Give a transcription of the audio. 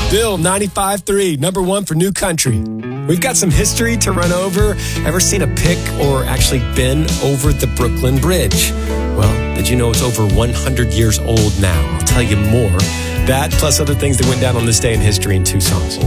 Bill, 95.3, number one for New Country. We've got some history to run over. Ever seen a pic or actually been over the Brooklyn Bridge? Well, did you know it's over 100 years old now? I'll tell you more. That plus other things that went down on this day in history in two songs.